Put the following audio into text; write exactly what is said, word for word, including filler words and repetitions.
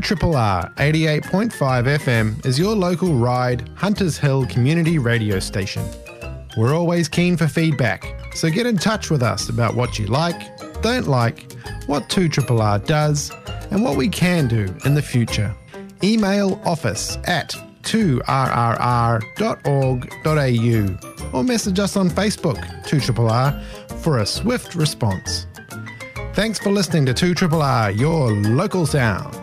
R R R eighty-eight point five F M is your local Ryde, Hunters Hill community radio station. We're always keen for feedback, so get in touch with us about what you like, don't like, what two R R R does, and what we can do in the future. Email office at two R R R dot org dot A U or message us on Facebook, two R R R, for a swift response. Thanks for listening to two R R R, your local sound.